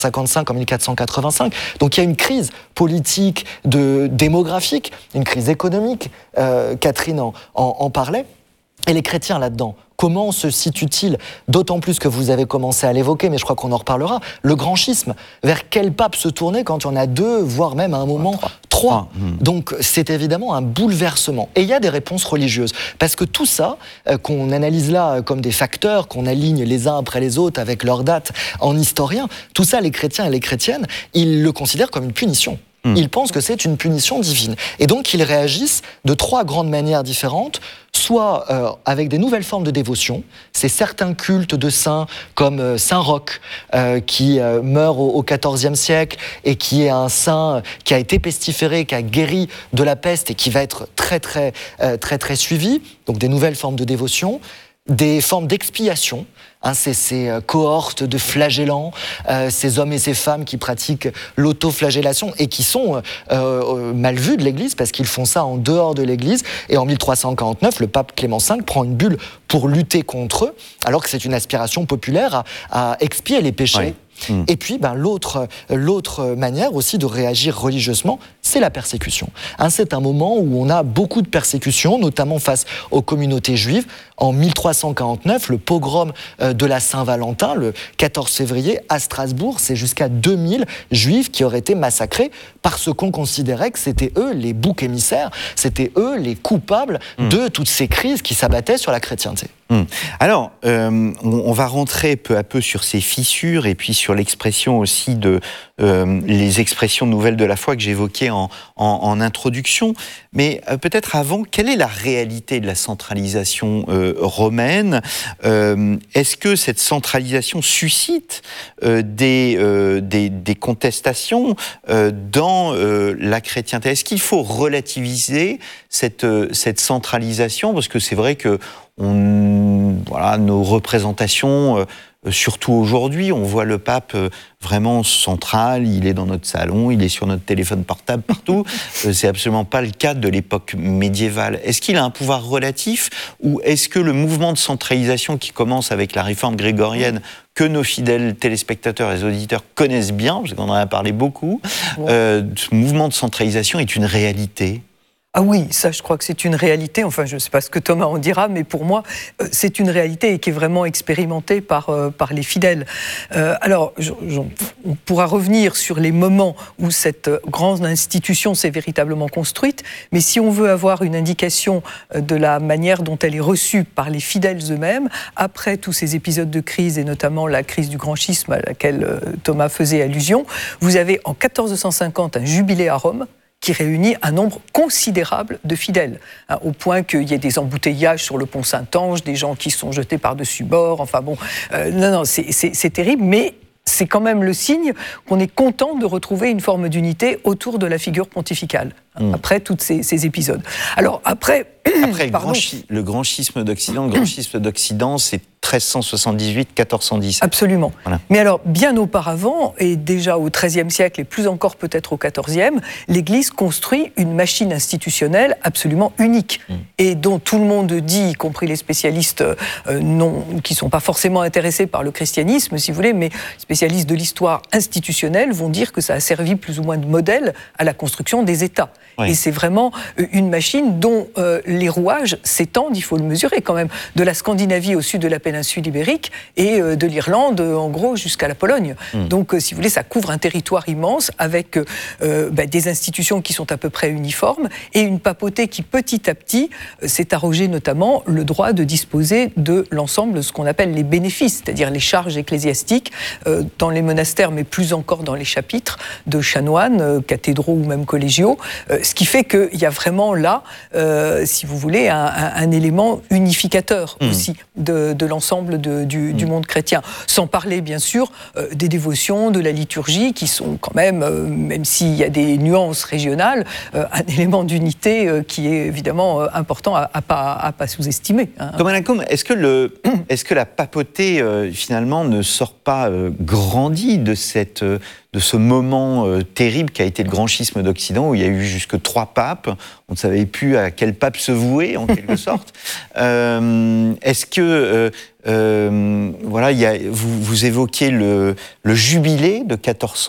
55 en 1485. Donc il y a une crise politique, démographique, une crise économique. Catherine en parlait. Et les chrétiens là-dedans, comment se situent-ils? D'autant plus que vous avez commencé à l'évoquer, mais je crois qu'on en reparlera. Le grand schisme. Vers quel pape se tourner quand il y en a deux, voire même à un moment trois? Donc c'est évidemment un bouleversement. Et il y a des réponses religieuses. Parce que tout ça, qu'on analyse là comme des facteurs, qu'on aligne les uns après les autres avec leurs dates en historien, tout ça, les chrétiens et les chrétiennes, ils le considèrent comme une punition. Ils pensent que c'est une punition divine. Et donc, ils réagissent de trois grandes manières différentes, soit avec des nouvelles formes de dévotion. C'est certains cultes de saints, comme Saint Roch, qui meurt au XIVe siècle et qui est un saint qui a été pestiféré, qui a guéri de la peste et qui va être très suivi. Donc, des nouvelles formes de dévotion. Des formes d'expiation, ces cohortes de flagellants, ces hommes et ces femmes qui pratiquent l'autoflagellation et qui sont mal vus de l'Église parce qu'ils font ça en dehors de l'Église. Et en 1349, le pape Clément V prend une bulle pour lutter contre eux, alors que c'est une aspiration populaire à expier les péchés. Et puis, l'autre manière aussi de réagir religieusement, c'est la persécution. C'est un moment où on a beaucoup de persécutions, notamment face aux communautés juives. En 1349, le pogrom de la Saint-Valentin, le 14 février, à Strasbourg, c'est jusqu'à 2000 juifs qui auraient été massacrés parce qu'on considérait que c'était eux les boucs émissaires, c'était eux les coupables de toutes ces crises qui s'abattaient sur la chrétienté. Alors, on va rentrer peu à peu sur ces fissures et puis sur l'expression aussi de les expressions nouvelles de la foi que j'évoquais en introduction. Mais peut-être avant, quelle est la réalité de la centralisation romaine? Est-ce que cette centralisation suscite des contestations dans la chrétienté? Est-ce qu'il faut relativiser cette centralisation? Parce que c'est vrai que nos représentations, surtout aujourd'hui, on voit le pape vraiment central, il est dans notre salon, il est sur notre téléphone portable partout. C'est absolument pas le cas de l'époque médiévale. Est-ce qu'il a un pouvoir relatif ou est-ce que le mouvement de centralisation qui commence avec la réforme grégorienne, que nos fidèles téléspectateurs et auditeurs connaissent bien, parce qu'on en a parlé beaucoup, ce mouvement de centralisation est une réalité? Ah oui, ça je crois que c'est une réalité, enfin je ne sais pas ce que Thomas en dira, mais pour moi c'est une réalité et qui est vraiment expérimentée par les fidèles. Alors on pourra revenir sur les moments où cette grande institution s'est véritablement construite, mais si on veut avoir une indication de la manière dont elle est reçue par les fidèles eux-mêmes, après tous ces épisodes de crise et notamment la crise du grand schisme à laquelle Thomas faisait allusion, vous avez en 1450 un jubilé à Rome, qui réunit un nombre considérable de fidèles, au point qu'il y ait des embouteillages sur le pont Saint-Ange, des gens qui sont jetés par-dessus bord, enfin bon, c'est terrible, mais c'est quand même le signe qu'on est content de retrouver une forme d'unité autour de la figure pontificale, après tous ces épisodes. Alors après le grand schisme d'Occident, c'est 1378-1410. Absolument. Voilà. Mais alors, bien auparavant, et déjà au XIIIe siècle, et plus encore peut-être au XIVe, l'Église construit une machine institutionnelle absolument unique, et dont tout le monde dit, y compris les spécialistes qui ne sont pas forcément intéressés par le christianisme, si vous voulez, mais spécialistes de l'histoire institutionnelle, vont dire que ça a servi plus ou moins de modèle à la construction des États. Oui. Et c'est vraiment une machine dont les rouages s'étendent, il faut le mesurer quand même, de la Scandinavie au sud de la péninsule ibérique et de l'Irlande, en gros, jusqu'à la Pologne. Donc, si vous voulez, ça couvre un territoire immense avec des institutions qui sont à peu près uniformes et une papauté qui, petit à petit, s'est arrogé notamment le droit de disposer de l'ensemble de ce qu'on appelle les bénéfices, c'est-à-dire les charges ecclésiastiques dans les monastères, mais plus encore dans les chapitres de chanoines, cathédraux ou même collégiaux, ce qui fait qu'il y a vraiment là, si vous voulez, un élément unificateur aussi de l'ensemble du monde chrétien. Sans parler, bien sûr, des dévotions, de la liturgie, qui sont quand même s'il y a des nuances régionales, un élément d'unité qui est évidemment important à pas sous-estimer. Thomas Lacombe, est-ce que la papauté, finalement, ne sort pas grandie de ce moment terrible qu'a été le grand schisme d'Occident, où il y a eu jusque 3 papes. On ne savait plus à quel pape se vouer, en quelque sorte. Est-ce que voilà, vous évoquez le jubilé de 1400